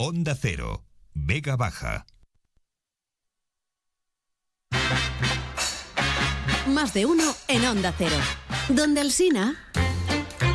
Onda Cero, Vega Baja. Más de uno en Onda Cero. Donde Alsina.